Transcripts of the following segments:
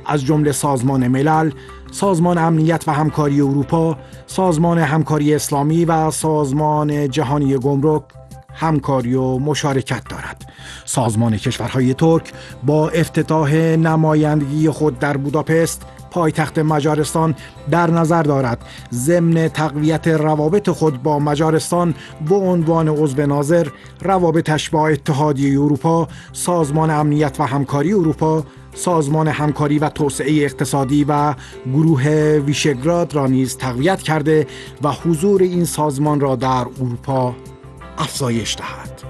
از جمله سازمان ملل، سازمان امنیت و همکاری اروپا، سازمان همکاری اسلامی و سازمان جهانی گمرک همکاری و مشارکت دارد. سازمان کشورهای ترک با افتتاح نمایندگی خود در بوداپست پایتخت مجارستان در نظر دارد ضمن تقویت روابط خود با مجارستان به عنوان عضو ناظر روابطش با اتحادیه اروپا، سازمان امنیت و همکاری اروپا، سازمان همکاری و توسعه اقتصادی و گروه ویشگراد را نیز تقویت کرده و حضور این سازمان را در اروپا افزایش دهد.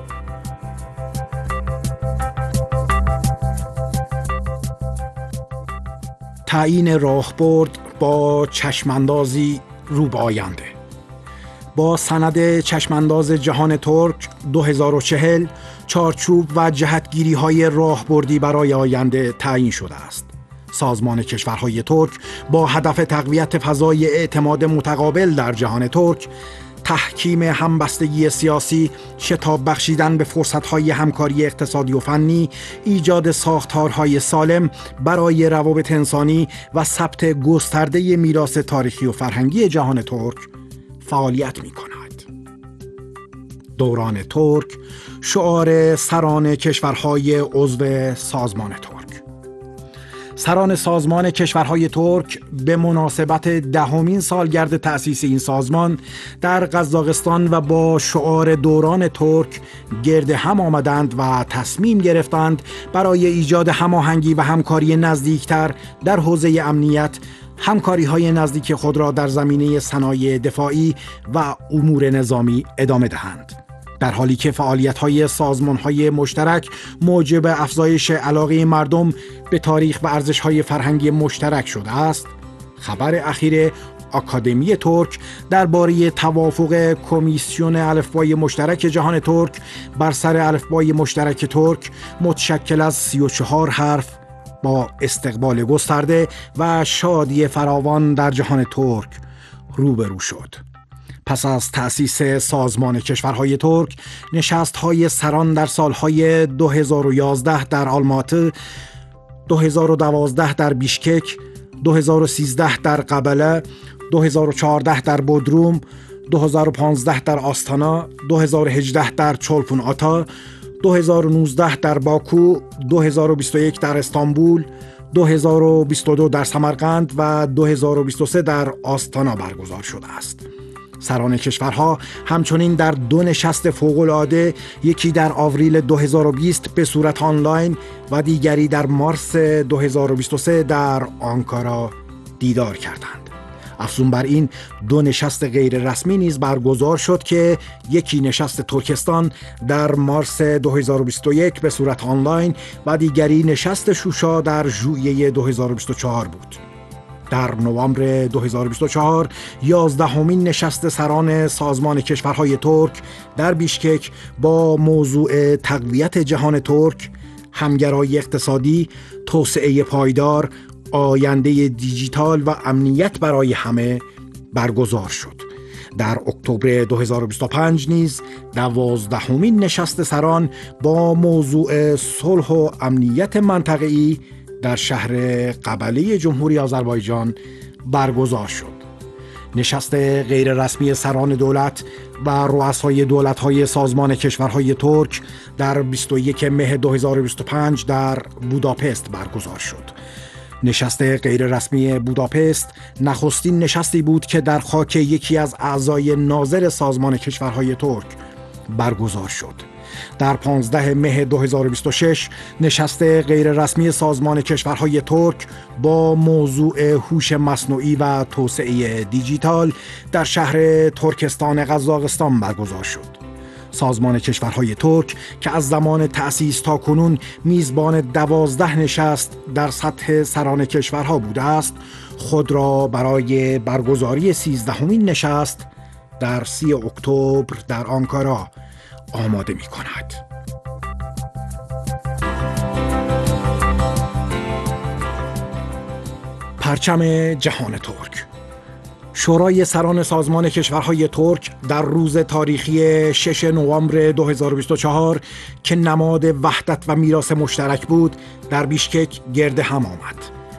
تعیین راهبرد با چشماندازی رو به آینده. با سند چشمانداز جهان ترک 2040 چارچوب و جهتگیری‌های راهبردی برای آینده تعیین شده است. سازمان کشورهای ترک با هدف تقویت فضای اعتماد متقابل در جهان ترک، تحکیم همبستگی سیاسی، شتاب بخشیدن به فرصت‌های همکاری اقتصادی و فنی، ایجاد ساختارهای سالم برای روابط انسانی و ثبت گسترده میراث تاریخی و فرهنگی جهان ترک فعالیت می‌کند. دوران ترک، شعار سران کشورهای عضو سازمان ترک. سران سازمان کشورهای ترک به مناسبت 10مین سالگرد تأسیس این سازمان در قزاقستان و با شعار دوران ترک گرد هم آمدند و تصمیم گرفتند برای ایجاد هماهنگی و همکاری نزدیکتر در حوزه امنیت، همکاری‌های نزدیک خود را در زمینه صنایع دفاعی و امور نظامی ادامه دهند. در حالی که فعالیت‌های سازمان‌های مشترک موجب افزایش علاقه مردم به تاریخ و ارزش‌های فرهنگی مشترک شده است، خبر اخیر آکادمی ترک درباره توافق کمیسیون الفبای مشترک جهان ترک بر سر الفبای مشترک ترک متشکل از 34 حرف با استقبال گسترده و شادی فراوان در جهان ترک روبرو شد. پس از تأسیس سازمان کشورهای ترک، نشست‌های سران در سالهای 2011 در آلماتی، 2012 در بیشکک، 2013 در قبله، 2014 در بودروم، 2015 در آستانا، 2018 در چولپون آتا، 2019 در باکو، 2021 در استانبول، 2022 در سمرقند و 2023 در آستانا برگزار شده است. سران کشورها همچنین در 2 نشست فوق‌العاده، یکی در آوریل 2020 به صورت آنلاین و دیگری در مارس 2023 در آنکارا دیدار کردند. افزون بر این 2 نشست غیر رسمی نیز برگزار شد که یکی نشست ترکستان در مارس 2021 به صورت آنلاین و دیگری نشست شوشا در ژوئیه 2024 بود. در نوامبر 2024 11مین نشست سران سازمان کشورهای ترک در بیشکک با موضوع تقویت جهان ترک، همگرایی اقتصادی، توسعه پایدار، آینده دیجیتال و امنیت برای همه برگزار شد. در اکتبر 2025 نیز 12مین نشست سران با موضوع صلح و امنیت منطقه‌ای در شهر قبله جمهوری آذربایجان برگزار شد. نشست غیر رسمی سران دولت و رؤسای دولت‌های سازمان کشورهای ترک در 21 مه 2025 در بوداپست برگزار شد. نشست غیر رسمی بوداپست نخستین نشستی بود که در خاک یکی از اعضای ناظر سازمان کشورهای ترک برگزار شد. در 15 مه 2026 نشست غیر رسمی سازمان کشورهای ترک با موضوع هوش مصنوعی و توسعه دیجیتال در شهر ترکستان قزاقستان برگزار شد. سازمان کشورهای ترک که از زمان تأسیس تا کنون میزبان 12 نشست در سطح سران کشورها بوده است، خود را برای برگزاری 13مین نشست در 30 اکتبر در آنکارا آماده می کند. پرچم جهان ترک. شورای سران سازمان کشورهای ترک در روز تاریخی 6 نوامبر 2024 که نماد وحدت و میراث مشترک بود، در بیشکک گرد هم آمد.